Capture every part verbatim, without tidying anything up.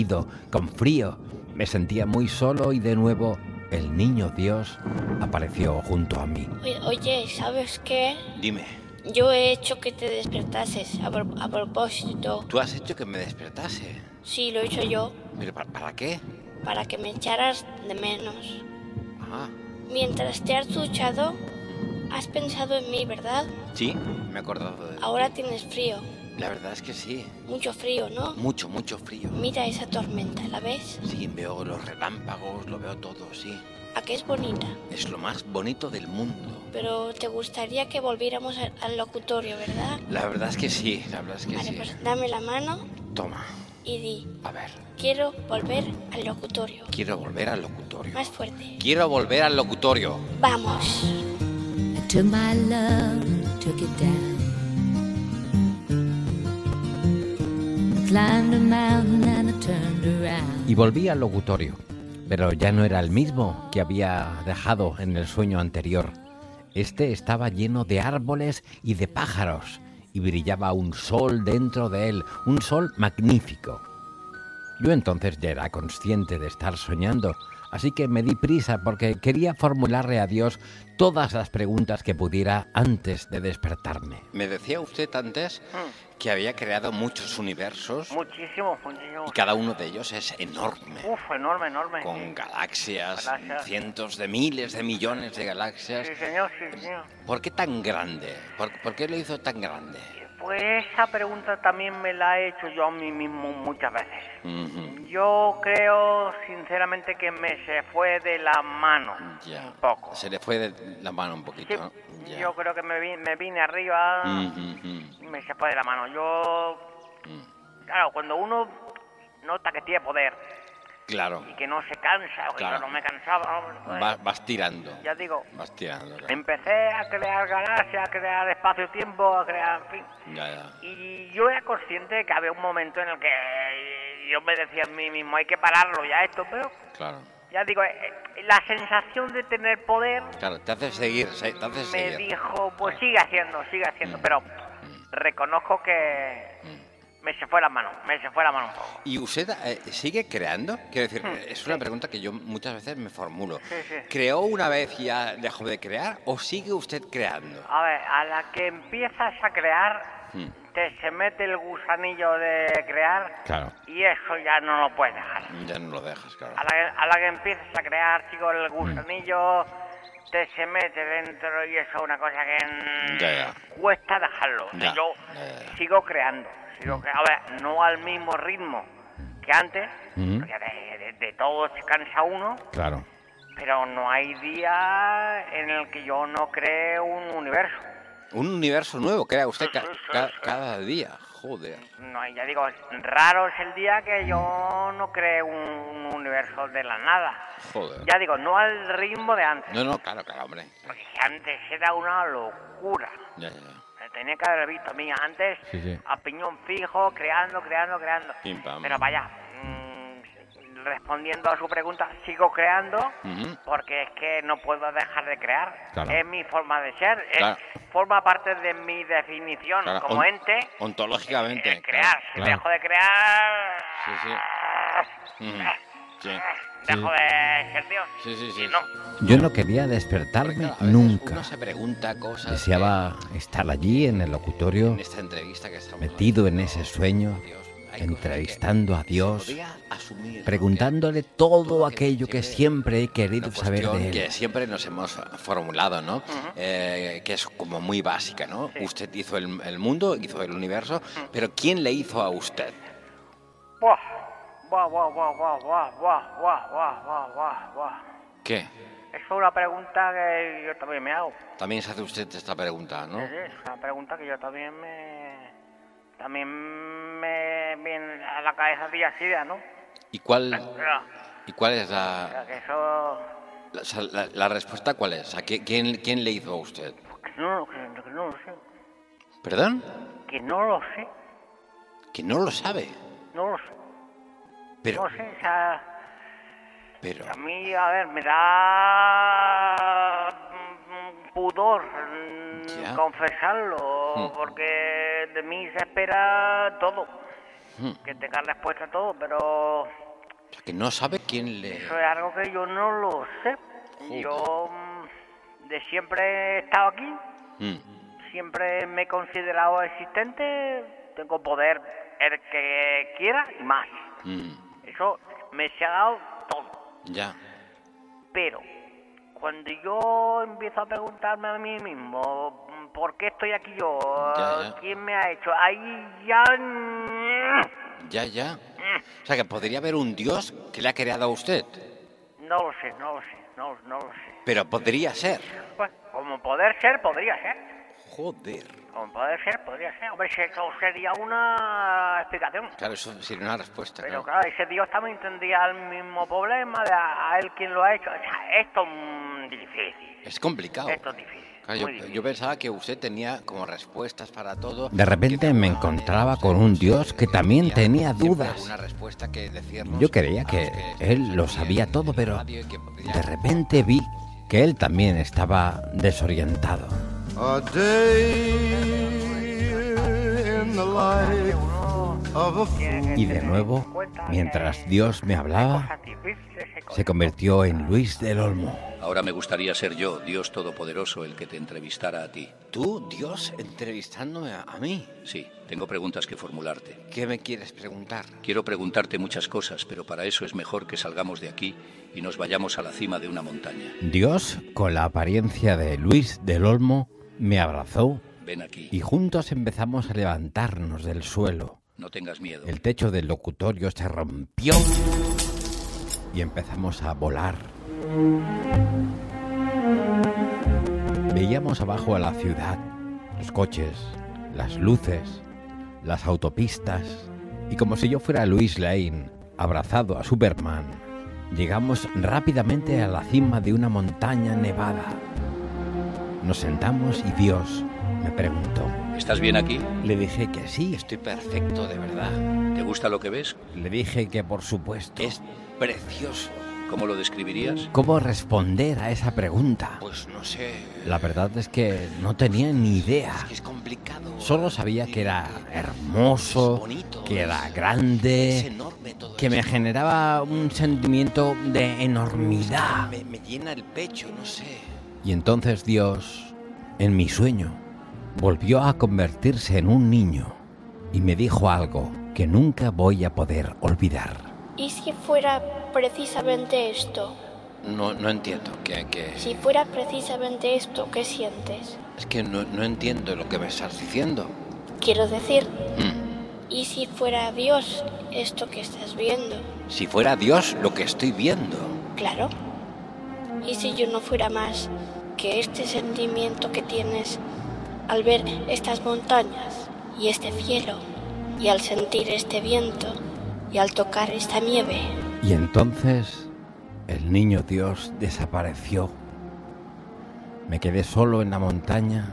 con frío. Me sentía muy solo y de nuevo el niño Dios apareció junto a mí. Oye, ¿sabes qué? Dime. Yo he hecho que te despertases a, pro- a propósito. ¿Tú has hecho que me despertase? Sí, lo he hecho yo, ¿Pero para, para qué? para que me echaras de menos. Ah, Mientras te has duchado, has pensado en mí, ¿verdad? sí, me he acordado de... Ahora tienes frío, La verdad es que sí. mucho frío, ¿no? Mucho, mucho frío. Mira esa tormenta, ¿la ves? Sí, veo los relámpagos, lo veo todo, sí. ¿A qué es bonita? Es lo más bonito del mundo. Pero te gustaría que volviéramos al, al locutorio, ¿verdad? La verdad es que sí, la verdad es que Vale, sí. pues dame la mano Toma, y di, a ver. quiero volver al locutorio. Quiero volver al locutorio. Más fuerte. Quiero volver al locutorio. ¡Vamos! I took my love, took it down. I climbed a mountain and I turned around. Y volví al locutorio, pero ya no era el mismo que había dejado en el sueño anterior. Este estaba lleno de árboles y de pájaros, y brillaba un sol dentro de él, un sol magnífico. Yo entonces ya era consciente de estar soñando, así que me di prisa porque quería formularle a Dios todas las preguntas que pudiera antes de despertarme. Me decía usted antes que había creado muchos universos Muchísimo, muchísimo. y cada uno de ellos es enorme. Uf, enorme, enorme. Con galaxias, Galaxias. cientos de miles de millones de galaxias. Sí, señor, sí, señor. ¿Por qué tan grande? ¿Por, por qué lo hizo tan grande? Pues esa pregunta también me la he hecho yo a mí mismo muchas veces. Ujú. Yo creo, sinceramente, que me se fue de la mano Ya. un poco. Se le fue de la mano un Sí, poquito, ¿no? Ya. yo creo que me, vi- me vine arriba Ujú, ujú. y me se fue de la mano. Yo, Mm. claro, cuando uno nota que tiene poder Claro. y que no se cansa, o que Claro. yo no me cansaba, ¿no? Pues, Va- vas tirando. ya digo, Vas tirando, claro. empecé a crear galaxias, a crear espacio-tiempo, a crear, en fin. Ya, ya. Y yo era consciente de que había un momento en el que yo me decía a mí mismo, hay que pararlo ya esto, pero Claro. ya digo, eh, eh, la sensación de tener poder Claro, te hace seguir, se- te hace me seguir. dijo, pues Claro. sigue haciendo, sigue haciendo, Mm. pero Mm. reconozco que Mm. me se fue la mano, me se fue la mano un poco. ¿Y usted eh, sigue creando? Quiero decir, Hmm, es una pregunta que yo muchas veces me formulo. Sí, sí. ¿Creó una vez y ya dejó de crear o sigue usted creando? A ver, a la que empiezas a crear, Hmm. te se mete el gusanillo de crear Claro. y eso ya no lo puedes dejar. Ya no lo dejas, claro. A la, que- a la que empiezas a crear, chico, el gusanillo te se mete dentro y eso es una cosa que mm, Ya, ya. cuesta dejarlo. O sea, Ya, yo ya, ya, ya. sigo creando, sigo cre- a ver, no al mismo ritmo que antes, Ujú. porque de, de- de todo se cansa uno, Claro. pero no hay día en el que yo no cree un universo. Un universo nuevo crea usted ca- Sí, sí, ca- sí. cada día. Joder. No, ya digo, raro es el día que yo no cree un universo de la nada. Joder. Ya digo, no al ritmo de antes. No, no, claro, claro, hombre. Porque antes era una locura. Ya, ya, ya. Me tenía que haber visto a mí antes Sí, sí. a piñón fijo, creando, creando, creando. Pim, pam. Pero vaya, mm, respondiendo a su pregunta, sigo creando Ujú. porque es que no puedo dejar de crear. Claro. Es mi forma de ser, es- Claro. forma parte de mi definición Claro, como on- ente. Ontológicamente. Es crear. Si claro. dejo de crear, Sí, sí. Ujú. Sí. dejo de ser Dios. Sí, sí, sí. Y no. Yo no quería Porque, despertarme claro, a veces nunca. Uno se pregunta cosas. Deseaba estar allí en el que locutorio, en esta entrevista que estamos metido en haciendo, ese sueño, Dios, hay cosas entrevistando a que Dios, se podía asumir, ¿no? preguntándole Que todo todo aquello que siempre- siempre he querido una saber cuestión de él. que siempre nos hemos formulado, ¿no? Eh, que es como muy básica, ¿no? Sí. Usted hizo el, el mundo, hizo el universo, pero ¿quién le hizo a usted? Buah, buah, buah, buah, buah, buah, buah, buah, buah, buah, buah, buah. ¿Qué? Es una pregunta que yo también me hago. También se hace usted esta pregunta, ¿no? Sí, sí, es una pregunta que yo también me... También me viene a la cabeza día a día, ¿no? ¿Y cuál, Pero, y cuál es o la, sea, que eso... la, o sea, la- la respuesta? ¿Cuál es? ¿A qué- quién, quién le hizo a usted? Que no, que, que no lo sé. ¿Perdón? Que no lo sé. Que no lo sabe. No lo sé. Pero, No sé, o sea... pero, A mí, a ver, me da mm, pudor mm, Ya. confesarlo, Mm. porque de mí se espera todo. Hmm. que tenga respuesta a todo, pero O sea, que no sabe quién le... eso es algo que yo no lo sé. Joder. Yo mm, de siempre he estado aquí, Mm. siempre me he considerado existente, tengo poder el que quiera y más. Mm. Eso me se ha dado todo. Ya. Pero cuando yo empiezo a preguntarme a mí mismo por qué estoy aquí yo, Ya, ya. quién me ha hecho, ahí ya... Ya, ya. O sea, que podría haber un Dios que le ha creado a usted. No lo sé, no lo sé, no, no lo sé. Pero podría ser. Pues como poder ser, podría ser. Joder. Como poder ser, podría ser. Hombre, eso sería una explicación. Claro, eso sería una respuesta. Pero Claro. claro, ese Dios también tendría el mismo problema de a, a él quien lo ha hecho. O sea, esto es difícil. Es complicado. Esto es difícil. Claro, yo, muy difícil. yo pensaba que usted tenía como respuestas para todo. De repente que me daba, encontraba eh, con un Dios que también tenía siempre dudas. alguna respuesta que decirnos Yo creía a que los que él lo estamos sabía en todo, el pero radio y que podría- de repente vi que él también estaba desorientado. A day in the life of a fool. Y de nuevo, mientras Dios me hablaba, Cosas difíciles, hay cosas- se convirtió en Luis del Olmo. Ahora me gustaría ser yo, Dios Todopoderoso, el que te entrevistara a ti. ¿Tú, Dios, entrevistándome a, a mí? Sí, tengo preguntas que formularte. ¿Qué me quieres preguntar? Quiero preguntarte muchas cosas, pero para eso es mejor que salgamos de aquí y nos vayamos a la cima de una montaña. Dios, con la apariencia de Luis del Olmo, me abrazó Ven aquí, y juntos empezamos a levantarnos del suelo. no tengas miedo. El techo del locutorio se rompió y empezamos a volar. Veíamos abajo a la ciudad, los coches, las luces, las autopistas, y como si yo fuera Luis Lane, abrazado a Superman, llegamos rápidamente a la cima de una montaña nevada. Nos sentamos y Dios me preguntó. ¿Estás bien aquí? Le dije que sí. Estoy perfecto, de verdad. ¿Te gusta lo que ves? Le dije que por supuesto. Es precioso. ¿Cómo lo describirías? ¿Cómo responder a esa pregunta? Pues no sé. La verdad es que no tenía ni idea. Es que es complicado. Solo sabía que era hermoso, Es bonito, que era es- Es grande, enorme todo que me esto. generaba un sentimiento de enormidad. Me, me llena el pecho, no sé. Y entonces Dios, en mi sueño, volvió a convertirse en un niño y me dijo algo que nunca voy a poder olvidar. ¿Y si fuera precisamente esto? No, no entiendo. Que, que... Si fuera precisamente esto, ¿qué sientes? Es que no, no entiendo lo que me estás diciendo. Quiero decir, Mm. ¿y si fuera Dios esto que estás viendo? Si fuera Dios lo que estoy viendo. Claro. ¿Y si yo no fuera más que este sentimiento que tienes al ver estas montañas y este cielo y al sentir este viento y al tocar esta nieve? Y entonces el niño Dios desapareció. Me quedé solo en la montaña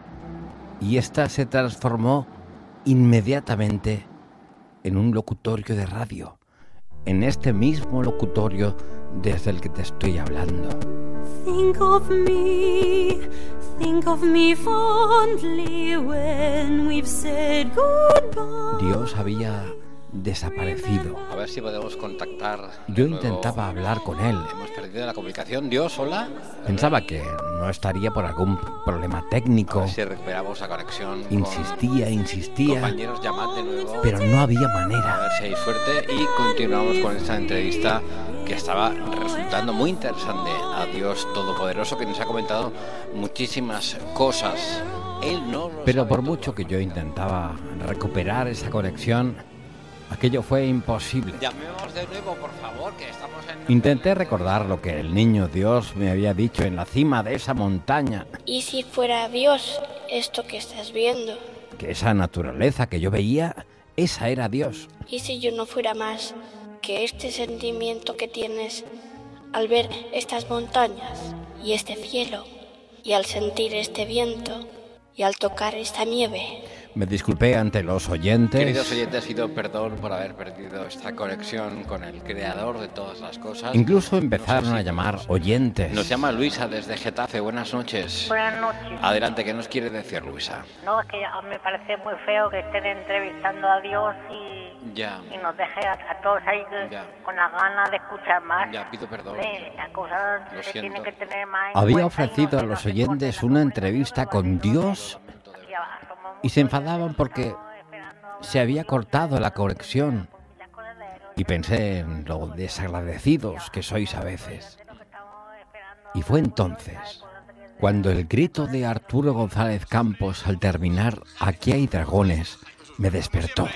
y ésta se transformó inmediatamente en un locutorio de radio, en este mismo locutorio desde el que te estoy hablando. Think of me, think of me fondly when we've said goodbye. Dios había desaparecido. A ver si podemos contactar. de Yo nuevo. intentaba hablar con él. Hemos perdido la comunicación. Dios, hola. Pensaba que no estaría por algún problema A técnico. ver si recuperamos la conexión. con Insistía, insistía, Compañeros, llamad de nuevo. pero no había A manera. ver si hay suerte. Y continuamos con esta entrevista que estaba resultando muy interesante a Dios Todopoderoso, que nos ha comentado muchísimas cosas. Él no lo Pero sabe por todo. mucho que yo intentaba recuperar esa conexión, aquello fue imposible. Llamemos de nuevo, por favor, que estamos en... Intenté recordar lo que el niño Dios me había dicho en la cima de esa montaña, ¿Y si fuera Dios esto que estás viendo? que esa naturaleza que yo veía, esa era Dios. ¿Y si yo no fuera más que este sentimiento que tienes al ver estas montañas y este cielo y al sentir este viento y al tocar esta nieve? Me disculpé ante los oyentes. Queridos oyentes, pido perdón por haber perdido esta conexión con el creador de todas las cosas. Incluso empezaron No sé a si- llamar oyentes. Nos llama Luisa desde Getafe. Buenas noches. Buenas noches. Adelante, ¿qué nos quiere decir Luisa? No, es que ya me parece muy feo que estén entrevistando a Dios y, Ya. y nos deje a, a todos ahí que- Ya. con las ganas de escuchar más. Ya, pido perdón. Eh, la cosa Lo se siento. tiene que tener más en Había cuenta y ofrecido no- a no los se oyentes corten una las entrevista con conversaciones. Dios Aquí abajo somos y se enfadaban porque se había cortado la conexión. Y pensé en lo desagradecidos que sois a veces. Y fue entonces cuando el grito de Arturo González Campos al terminar Aquí hay dragones me despertó.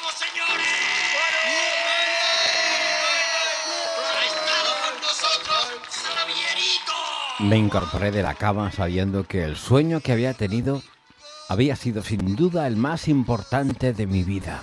Me incorporé de la cama sabiendo que el sueño que había tenido había sido sin duda el más importante de mi vida.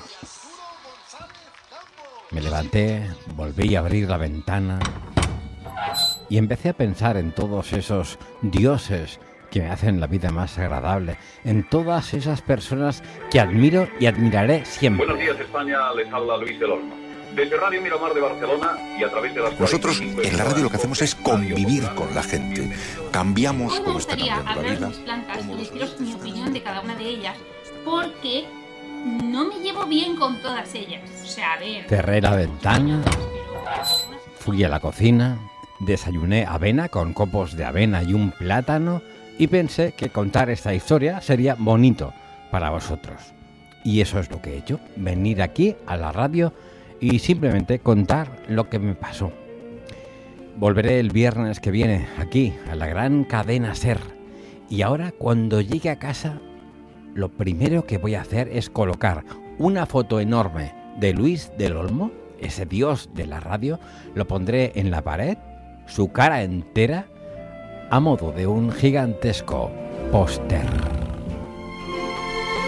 Me levanté, volví a abrir la ventana y empecé a pensar en todos esos dioses que me hacen la vida más agradable, en todas esas personas que admiro y admiraré siempre. Buenos días, España. Les habla Luis del Olmo. Desde Radio Miramar de Barcelona y a través de las... Nosotros en la radio lo que hacemos es convivir con la gente. Cambiamos Hoy me como está gustaría cambiando la hablar de vida. mis plantas y deciros mi opinión de cada una de ellas, porque no me llevo bien con todas ellas. O sea, a ver... Cerré la ventana, fui a la cocina, desayuné avena con copos de avena y un plátano y pensé que contar esta historia sería bonito para vosotros. Y eso es lo que he hecho, venir aquí a la radio y simplemente contar lo que me pasó. Volveré el viernes que viene aquí a la gran cadena SER. Y ahora cuando llegue a casa, lo primero que voy a hacer es colocar una foto enorme de Luis del Olmo, ese dios de la radio, lo pondré en la pared, su cara entera, a modo de un gigantesco póster.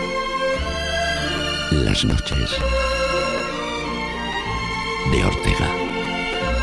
Las noches de Ortega.